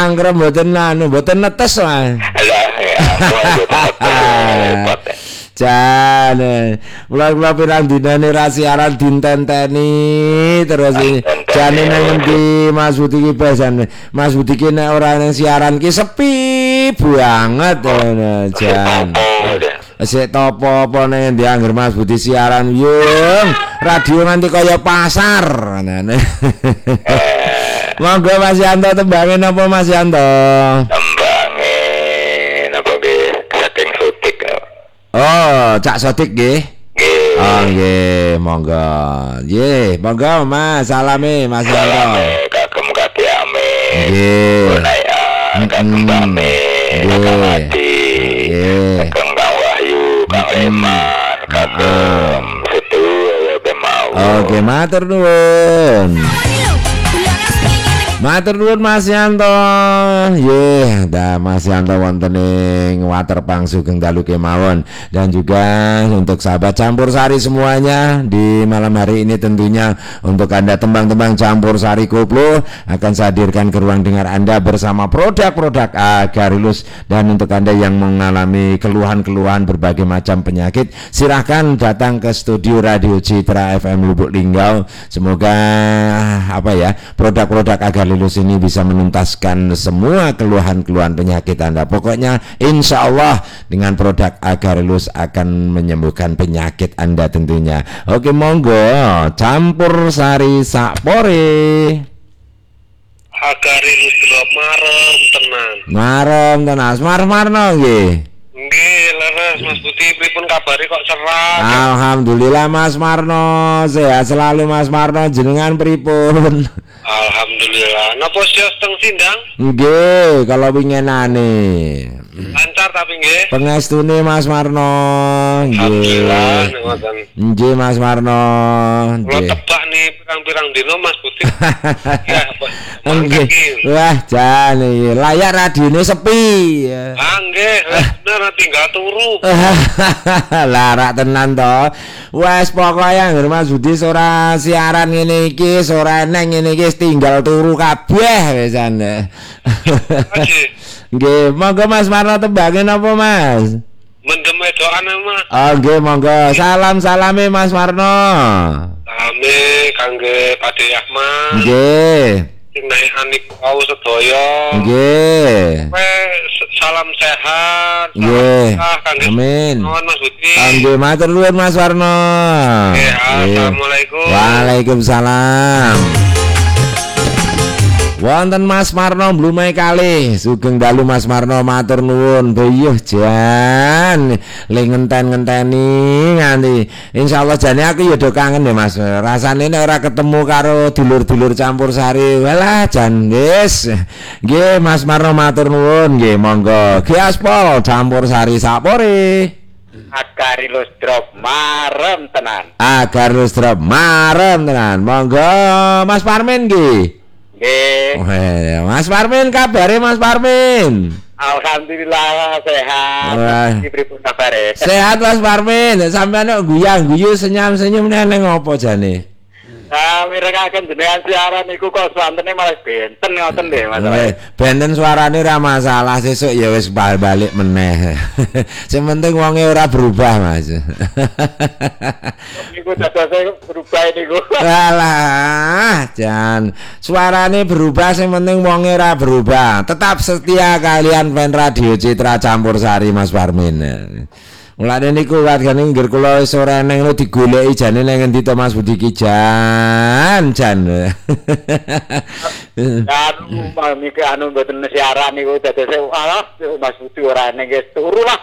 cangkrem mboten mboten netes Mas. Lah ya, Jane, kula pirang dinane ra siaran dintenteni terus jane nang endi Mas Budi iki pesan. Mas Budi iki nek ora nang siaran ki sepi banget ngono Jan. Sik topo apa nang endi angger Mas Budi siaran yung radio nganti kaya pasar ngene. Monggo Mas Yanto tembange napa Mas Yanto? tembange napa nggih saking Sodik. Oh, Cak Sodik nggih. Nggih. Oh nggih, monggo. Nggih, monggo Mas, salame Mas Yanto. Kagem kadiame. Nggih. Bonaya, kagem Bame. Nggih. Nggih. Kagem Kang Wahyu, Kang Eman, kagem Setu ya kemau. Oke, matur nuwun. Matur nuwun Mas Yanto. Nggih, Mas Yanto wonten ing Waterpang Sugeng dalu kemawon. Dan juga untuk sahabat Campur Sari semuanya di malam hari ini tentunya untuk Anda tembang-tembang Campur Sari Koplo akan saya hadirkan ke ruang dengar Anda bersama produk-produk Agarilus. Dan untuk Anda yang mengalami keluhan-keluhan berbagai macam penyakit, silahkan datang ke studio Radio Citra FM Lubuk Linggau. Semoga produk-produk Agarilus ini bisa menuntaskan semua keluhan-keluhan penyakit Anda. Pokoknya insya Allah dengan produk Agarilus akan menyembuhkan penyakit Anda tentunya. Oke, monggo Campur Sari Sakpore. Agarilus drop marem tenan. Marno nggih. Nggih, leres Mas Budi, pripun kabare kok cerah? Alhamdulillah Mas Marno, sehat selalu Mas Marno, jenengan pripun? Alhamdulillah. Napa sios teng sindang? Nggih, kalau winginane. Lancar tapi nggih. Pengestune Mas Marno. Alhamdulillah ngoten. Nggih Mas Marno. Kula tebak nih pirang-pirang dino Mas Budi. Ya, nggih. Wah, jane layar radione sepi. Nggih, bener tinggal turu. Larak tenan to. Wes pokoke angger Mas Budi ora siaran ngene iki, ora eneng ngene iki tinggal turu kabeh wisan. Nggih, monggo Mas Marno tembange napa Mas? Mendem edokan Mas. Oh nggih, monggo. Salam-salame Mas Marno. Salame kangge Pakde Ahmad. Nggih. Sing naik anik kau sedaya. Nggih. Salam sehat. Nggih. Amin. Amin. Mas Budi. Nggih, matur nuwun Mas Warno. Assalamualaikum. Waalaikumsalam. Wonten Mas Marno blumai kalih sugeng dalu Mas Marno matur nuwun beyuh jan le ngenten-ngenteni nganti insyaallah jane aku ya do kangen ya Mas rasane nek ora ketemu karo dulur-dulur Campur Sari walah jan wis nggih Mas Marno matur nuwun nggih monggo Giaspol Campur Sari Sakpore. Agarilus drop marem tenan. Agarilus drop marem tenan monggo Mas Parmin nggih. Nggih. Mas Parmin kabare Mas Parmin? Alhamdulillah sehat. Pripun kabare? Sehat Mas Parmin. Sampeyan kok guyang-guyu senyum-senyum neng opo jane? Mirekaken jenengan siaran niku kok swantene malah benten ngoten nggih Mas. Benten suarane ora masalah sesuk ya wis balik meneh. Sing penting wonge ora berubah Mas. Niku dadose berubah niku. Alah, jan. Suarane berubah sing penting wonge ora berubah. Tetap setia kalian fan Radio Citra Campur Sari Mas Parmin. Mulane niku wargane nggir kula wis ora eneng lho digoleki jane nang endi to Mas Budi ki jan. Anu mboten siaran niku dadose Mas Budi ora eneng wis turu lah.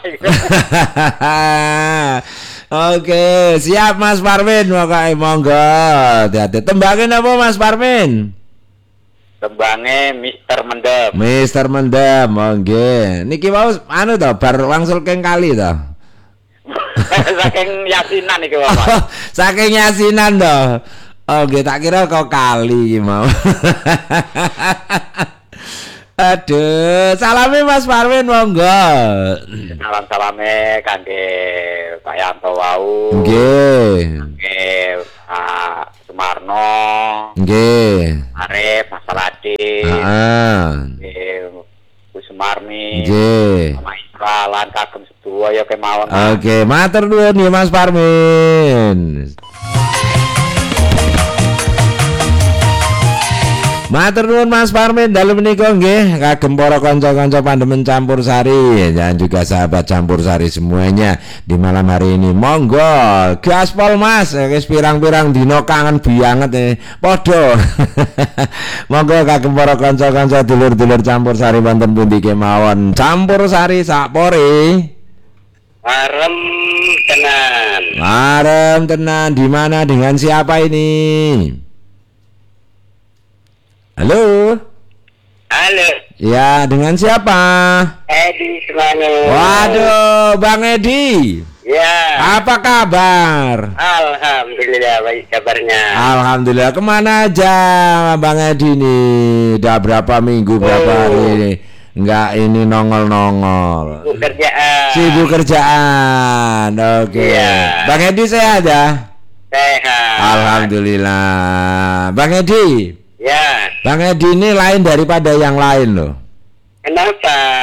Oke, siap Mas Parmin pokoke monggo. Hati-hati. Tembange napa Mas Parmin? Tembange Mister Mendem. Mister Mendem, nggih. Niki wau anu to bar wangsul keng kali to. Saking yasinan iki Bapak. Saking yasinan to. Oh, nggih tak kira kok kali iki mau. Aduh, salame Mas Parmin monggo. Salam-salame kangge Pak Yanto wau. Nggih. Nggih, Pak Sumarno. Nggih. Arif, Mas Saladi. Heeh. Nggih, malahan kagem sedaya kemawon. Oke, matur nuwun ya Mas Parmin. Matur nuwun Mas Parmin dalem menika nggih kagem para kanca-kanca pandemen campur sari dan juga sahabat campur sari semuanya di malam hari ini. Monggo gaspol Mas, wis pirang-pirang dina kangen banget padha. Monggo kagem para kanca-kanca dulur-dulur campur sari wonten pundi kemawon. Campur sari sakpore. Arem tenan. Arem tenan, di mana dengan siapa ini? Halo. Halo. Ya, dengan siapa? Edi Semangat. Waduh, Bang Edi. Ya. Apa kabar? Alhamdulillah baik kabarnya. Alhamdulillah. Kemana aja Bang Edi nih? Udah berapa minggu, berapa hari ini? Enggak ini nongol-nongol. Sibuk kerjaan. Oke. Iya. Bang Edi sehat ya? Sehat. Alhamdulillah. Bang Edi. Ya. Bang Edi ini lain daripada yang lain loh. Kenapa?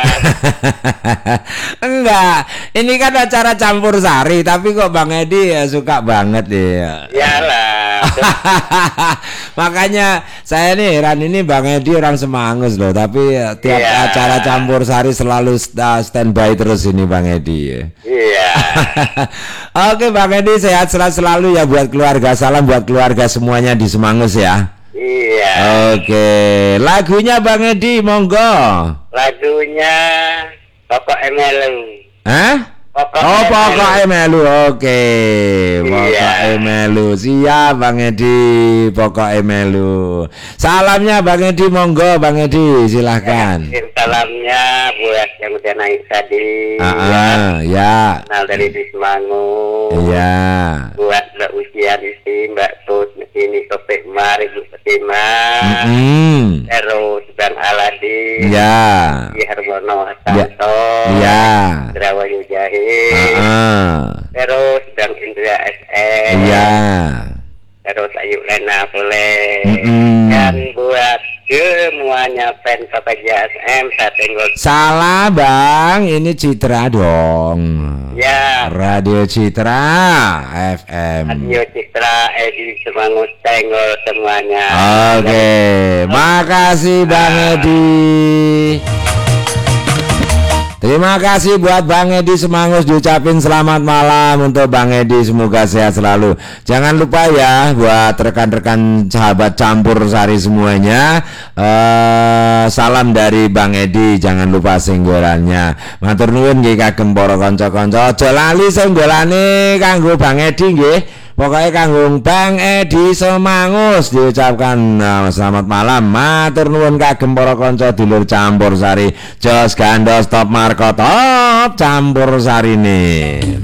Enggak, ini kan acara campur sari, tapi kok Bang Edi ya suka banget ya. Yalah. Makanya saya nih heran ini Bang Edi orang Semangus loh, tapi tiap acara campur sari selalu standby terus ini Bang Edi. Iya. Oke Bang Edi, sehat selalu ya buat keluarga, salam buat keluarga semuanya di Semangus ya. Iya. Oke, lagunya Bang Edi monggo. Lagunya Pokok Emelu. Hah? Pokok melu. Oke. Pokok melu. Siap Bang Edi. Pokok melu. Salamnya Bang Edi monggo Bang Edi silahkan. Salamnya buat yang udah naik tadi. Ya. Kenal dari Semangut. Iya. Buat Mbak Usia di sini, Mbak Tut ini Kopek Mari Bu Fatima. Terus Bang Aladin. Ya. Di Harmono Hasanto. Ya. Derawanyu Jahit. Terus Bang Indra SM. Iya. Terus Ayu Lena Pule. Dan buat semuanya fans Papaja SM saya tengok. Salah Bang, ini Citra dong. Ya. Radio Citra FM. Radio Citra Edi Semangut Tenggol semuanya. Oke, makasih Bang Edi. Terima kasih buat Bang Edi Semangus, diucapin selamat malam untuk Bang Edi, semoga sehat selalu. Jangan lupa ya buat rekan-rekan sahabat campur sari semuanya, salam dari Bang Edi, jangan lupa senggolannya. Matur nuwun nggih kagem para kanca-kanca, aja lali senggolane kanggo Bang Edi nggih. Pokoknya kanggo Bang Edi Semangus diucapkan selamat malam. Matur nuwun kagem para kanca dulur campur sari. Jos gandos top marko top campur sari nih.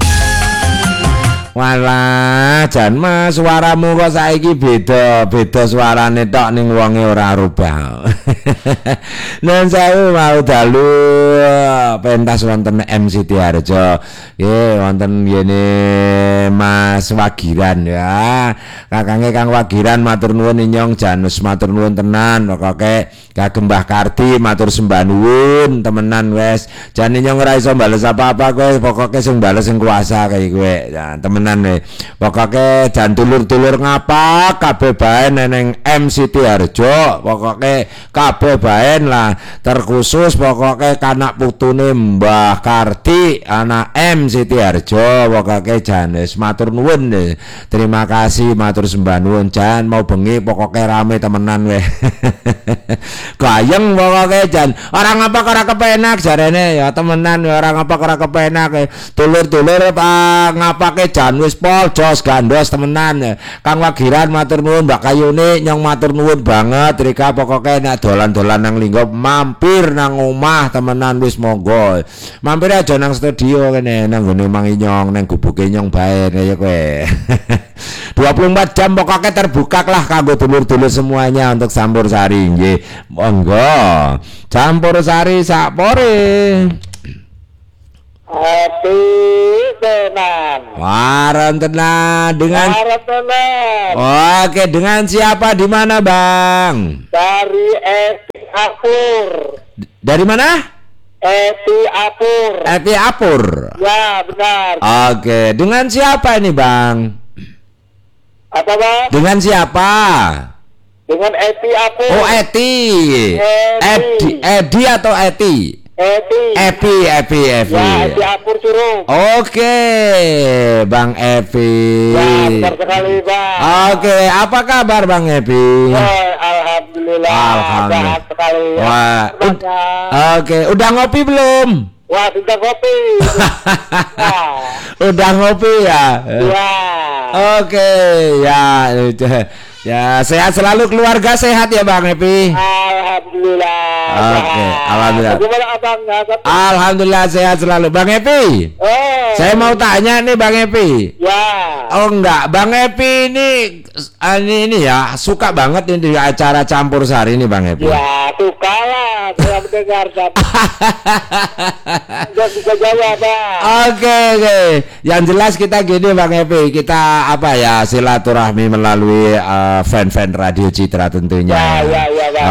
Walah, jan Mas suaramu kok saiki beda suarane tok ning wonge ora rubah. Nun sewu mau dalu pentas wonten MCT Harjo. Nggih, wonten ngene Mas Wagiran ya. Kakange Kang Wagiran matur nuwun inyong Janus matur nuwun tenan. Pokoke kagem Mbah Kardi matur sembah nuwun temenan wes. Jan inyong ora iso bales apa-apa kowe, pokoke sing bales sing kuasa kaya kowe. Ya, temenan nih. Pokoke jan dulur-dulur ngapa kabeh bae neng MCT Harjo. Pokoke kabeh bae lah, terkhusus pokoke kanak putune Mbah Karti anak MCT Harjo. Pokoke Janes matur nuwun deh. Terima kasih matur sembah nuwun jan mau bengi pokoke rame temenan weh. Gayeng pokoke jan orang apa ora kepenak jarene ya temenan orang apa ora kepenak dulur-dulur ngapake jan wis pol jos gandos temenan. Kang Wagiran matur nuwun, Mbak Kayuni nyong matur nuwun banget. Rika pokoke nek dolan-dolan nang Linggo mampir nang omah temenan wis monggo. Mampir aja nang studio kene nang gone Mang Inyong nang gubuke nyong bae kaya kowe. 24 jam pokoknya terbuka lah kanggo dulur-dulur semuanya untuk campur sari nggih. Monggo. Campur sari sakpore. Hati tenan. Warung tenan dengan tenan. Oke, dengan siapa di mana, Bang? Dari Afur. Dari mana? Eti Apur. Eti Apur. Ya, benar. Oke, dengan siapa ini Bang? Apa, Bang? Dengan siapa? Dengan Eti Apur. Oh, Eti. Edi atau Eti? Eti. Epi. Ya, Eti Apur Curug. Oke, Bang Epi. Ya, benar sekali, Bang. Oke, apa kabar Bang Epi? Alhamdulillah. Sehat sekali. Wah, oke, udah ngopi belum? Wah, sudah kopi. Udah ngopi ya? Ya. Oke, ya. Ya, sehat selalu, keluarga sehat ya Bang Epi. Alhamdulillah. Oke, alhamdulillah. Bagaimana abangnya? Alhamdulillah sehat selalu. Bang Epi, saya mau tanya nih Bang Epi. Ya. Oh enggak, Bang Epi ini ya suka banget ini di acara Campur Sari ini Bang Epi. Ya, suka lah. Saya mendengar. Enggak bisa jawab, Bang. Oke. Yang jelas kita gini Bang Epi, kita apa ya silaturahmi melalui fan-fan Radio Citra tentunya. Ya,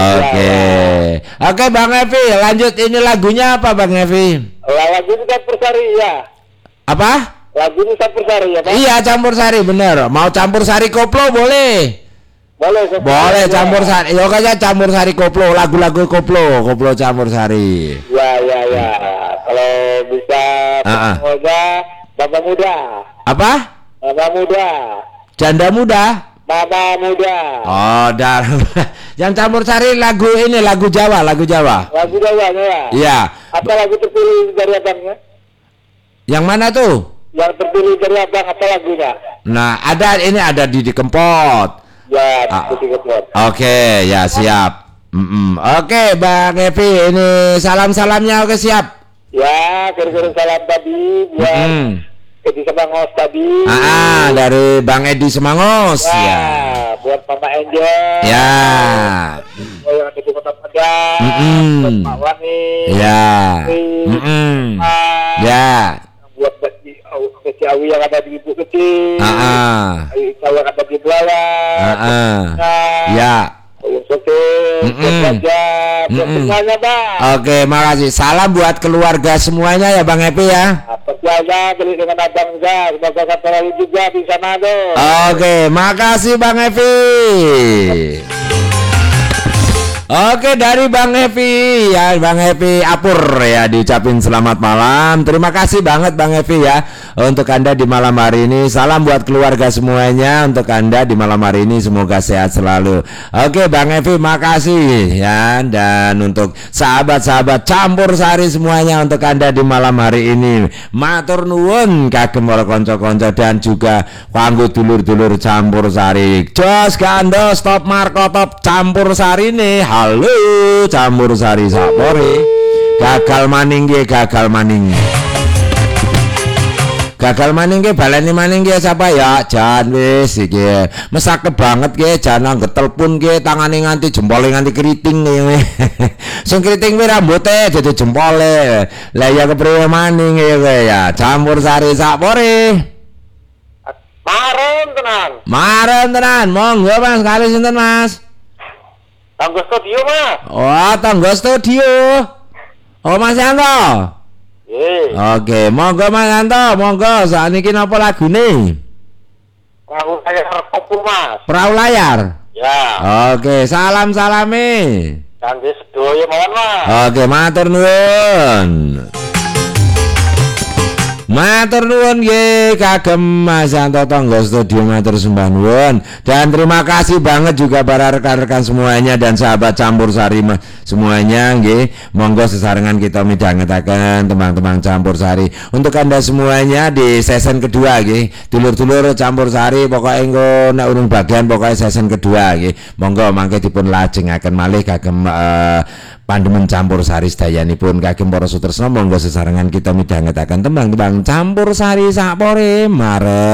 Oke Bang Evi, lanjut ini lagunya apa Bang Evi? Lagu ini Campur Sari ya. Apa? Lagu ini Campur Sari ya, Pak? Iya Campur Sari bener. Mau Campur Sari koplo boleh. Boleh Campur Sari. Yo kayak Campur Sari koplo, lagu-lagu koplo Campur Sari. Ya. Kalau bisa semoga Bapak Muda. Apa? Bapak Muda. Janda muda. Bapak Muda. Oh, yang Campur Sari lagu ini lagu Jawa. Lagu Jawa ya. Iya. Apa lagu terpilih dari abangnya? Yang mana tuh? Yang terpilih dari abang apa lagunya? Nah, ada Didi Kempot. Ya, Didi Kempot. Oke, ya siap. Oke, Bang Evi, ini salam-salamnya oke siap. Ya, kirim salam tadi buat Edi Semangos tadi. Dari Bang Edi Semangos. Ya. Buat Mama Angel. Ya. Oh, yang ada di Kota Padang. Buat Pak Wani. Ya. Ya. Buat Beci Awi yang ada di Ibu Kecil. Yang ada di Belawa. Ya. Semuanya, Bang. Oke, makasih. Salam buat keluarga semuanya ya Bang Epi ya. Percaya beli dengan abang juga. Semoga kata juga di sana tuh. Oke, makasih Bang Evi. Oke, dari Bang Evi ya, Bang Evi Apur ya, diucapin selamat malam. Terima kasih banget Bang Evi ya untuk Anda di malam hari ini. Salam buat keluarga semuanya untuk Anda di malam hari ini, semoga sehat selalu. Oke Bang Evi, makasih ya. Dan untuk sahabat-sahabat Campur Sari semuanya untuk Anda di malam hari ini, matur nuwun kagem para kanca-kanca dan juga kanggo dulur-dulur Campur Sari. Jos gandos top markotop Campur Sari nih. Halo Campur Sari sapore. Gagal maning baleni maning ge siapa ya? Jan wis iki. Mesake banget ge jan anggo telepon ge tangane nganti jempole nganti keriting ge. Sing keriting kuwi rambuté dadi jempole. Lah ya kepriye maning ya Campur Sari sapore. Maren tenan. Monggo Mas, kali sinten Mas? Tangga studio, Mas. Oh, tangga studio. Oh, Mas Yanto. Oke, monggo Mas Yanto, monggo. Sakniki napa lagune? Perahu layar kopo, Mas. Perahu layar. Ya. Oke, salam-salame. Kangge sedoyo mawon, Mas. Oke, matur nuwun. Matur nuwun nggih kagem Mas Yanto Tangga Studio, matur sembah nuwun. Dan terima kasih banget juga para rekan-rekan semuanya dan sahabat Campur Sari semuanya nggih. Monggo sesarengan kita midhangetaken teman-teman Campur Sari. Untuk Anda semuanya di season kedua nggih. Dulur-dulur Campur Sari pokoke engko nek urung bagian pokoke season kedua nggih. Monggo mangke dipun lajengaken malih kagem pandemen Campur Sari sedayanipun kagem para sutresna. Monggo sesarengan kita midhangetaken tembang-tembang Campur Sari sapore mare.